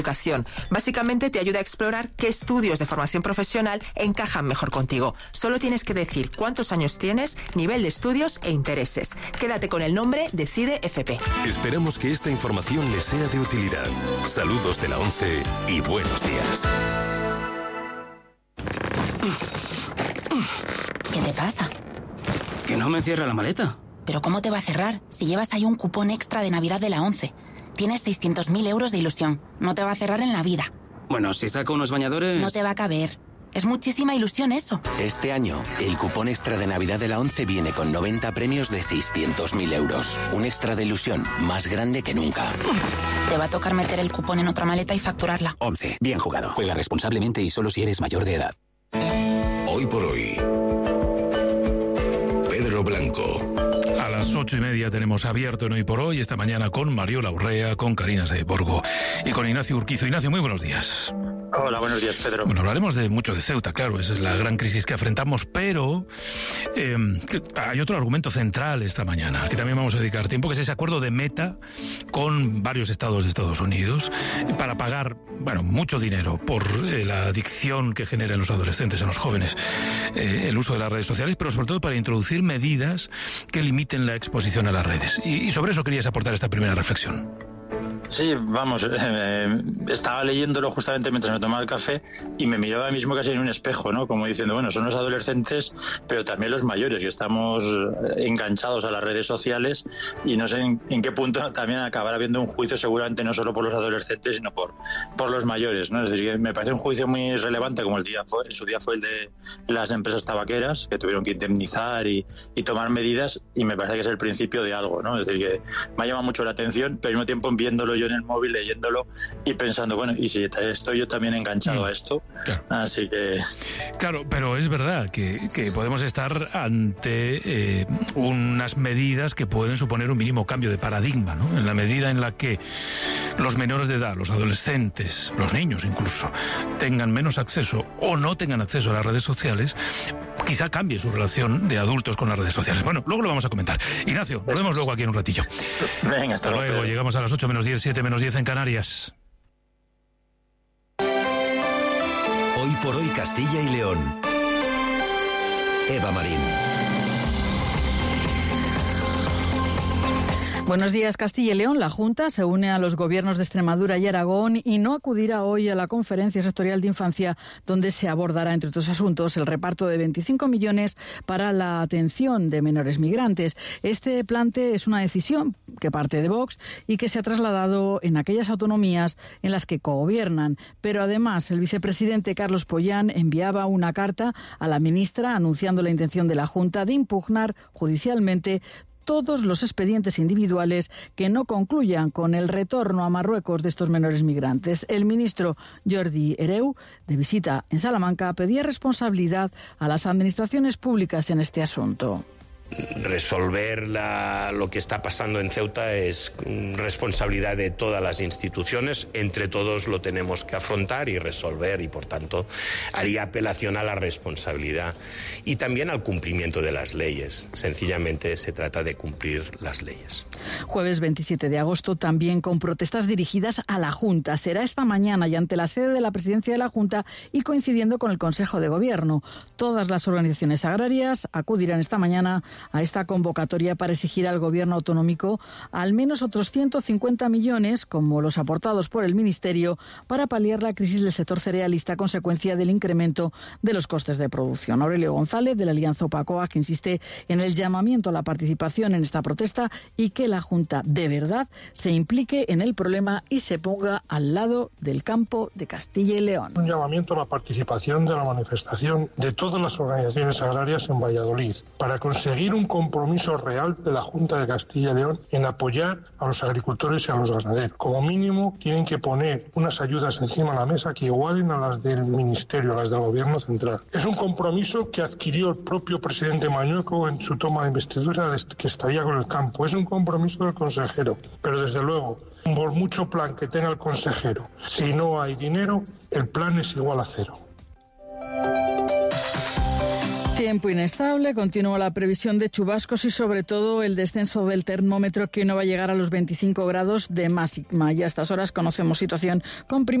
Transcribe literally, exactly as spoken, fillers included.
Educación. Básicamente te ayuda a explorar qué estudios de formación profesional encajan mejor contigo. Solo tienes que decir cuántos años tienes, nivel de estudios e intereses. Quédate con el nombre Decide F P. Esperamos que esta información les sea de utilidad. Saludos de la ONCE y buenos días. ¿Qué te pasa? Que no me cierra la maleta. ¿Pero cómo te va a cerrar si llevas ahí un cupón extra de Navidad de la ONCE? Tienes seiscientos mil euros de ilusión. No te va a cerrar en la vida. Bueno, si saco unos bañadores... No te va a caber. Es muchísima ilusión eso. Este año, el cupón extra de Navidad de la ONCE viene con noventa premios de seiscientos mil euros. Un extra de ilusión más grande que nunca. Te va a tocar meter el cupón en otra maleta y facturarla. ONCE. Bien jugado. Juega responsablemente y solo si eres mayor de edad. Hoy por hoy, Pedro Blanco. A las ocho y media tenemos abierto en Hoy por Hoy, esta mañana con Mariola Urrea, con Karina Saiborgo y con Ignacio Urquizo. Ignacio, muy buenos días. Hola, buenos días, Pedro. Bueno, hablaremos de mucho de Ceuta, claro, esa es la gran crisis que afrontamos, pero eh, hay otro argumento central esta mañana, al que también vamos a dedicar tiempo, que es ese acuerdo de Meta con varios estados de Estados Unidos para pagar, bueno, mucho dinero por eh, la adicción que genera en los adolescentes, en los jóvenes, eh, el uso de las redes sociales, pero sobre todo para introducir medidas que limiten la exposición a las redes. Y, y sobre eso querías aportar esta primera reflexión. Sí, vamos, eh, estaba leyéndolo justamente mientras me tomaba el café y me miraba mismo casi en un espejo, ¿no? Como diciendo, bueno, son los adolescentes, pero también los mayores, que estamos enganchados a las redes sociales y no sé en, en qué punto también acabará habiendo un juicio seguramente no solo por los adolescentes, sino por, por los mayores, ¿no? Es decir, que me parece un juicio muy relevante, como el día fue, en su día fue el de las empresas tabaqueras, que tuvieron que indemnizar y, y tomar medidas, y me parece que es el principio de algo, ¿no? Es decir, que me ha llamado mucho la atención, pero al mismo tiempo viéndolo yo en el móvil, leyéndolo y pensando, bueno, y si estoy yo también enganchado mm, a esto, claro. Así que... Claro, pero es verdad que, que podemos estar ante eh, unas medidas que pueden suponer un mínimo cambio de paradigma, ¿no? En la medida en la que los menores de edad, los adolescentes, los niños incluso, tengan menos acceso o no tengan acceso a las redes sociales, quizá cambie su relación de adultos con las redes sociales. Bueno, luego lo vamos a comentar. Ignacio, nos vemos luego aquí en un ratillo. Venga, hasta, hasta luego. Pedro. Llegamos a las ocho menos diez, siete menos diez en Canarias. Hoy por hoy Castilla y León. Eva Marín. Buenos días, Castilla y León. La Junta se une a los gobiernos de Extremadura y Aragón y no acudirá hoy a la conferencia sectorial de infancia, donde se abordará, entre otros asuntos, el reparto de veinticinco millones para la atención de menores migrantes. Este plante es una decisión que parte de Vox y que se ha trasladado en aquellas autonomías en las que cogobiernan. Pero además, el vicepresidente Carlos Pollán enviaba una carta a la ministra anunciando la intención de la Junta de impugnar judicialmente todos los expedientes individuales que no concluyan con el retorno a Marruecos de estos menores migrantes. El ministro Jordi Hereu, de visita en Salamanca, pedía responsabilidad a las administraciones públicas en este asunto. Resolver la, lo que está pasando en Ceuta es responsabilidad de todas las instituciones, entre todos lo tenemos que afrontar y resolver, y por tanto haría apelación a la responsabilidad y también al cumplimiento de las leyes. Sencillamente se trata de cumplir las leyes. Jueves veintisiete de agosto, también con protestas dirigidas a la Junta. Será esta mañana y ante la sede de la presidencia de la Junta y coincidiendo con el Consejo de Gobierno. Todas las organizaciones agrarias acudirán esta mañana a esta convocatoria para exigir al Gobierno autonómico al menos otros ciento cincuenta millones, como los aportados por el Ministerio, para paliar la crisis del sector cerealista a consecuencia del incremento de los costes de producción. Aurelio González, de la Alianza Opacoa, que insiste en el llamamiento a la participación en esta protesta y que la Junta de verdad se implique en el problema y se ponga al lado del campo de Castilla y León. Un llamamiento a la participación de la manifestación de todas las organizaciones agrarias en Valladolid para conseguir un compromiso real de la Junta de Castilla y León en apoyar a los agricultores y a los ganaderos. Como mínimo, tienen que poner unas ayudas encima de la mesa que igualen a las del Ministerio, a las del Gobierno central. Es un compromiso que adquirió el propio presidente Mañueco en su toma de investidura de que estaría con el campo. Es un compromiso del consejero, pero desde luego, por mucho plan que tenga el consejero, si no hay dinero, el plan es igual a cero. Tiempo inestable, continúa la previsión de chubascos y sobre todo el descenso del termómetro que no va a llegar a los veinticinco grados de máxima. Y a estas horas conocemos situación con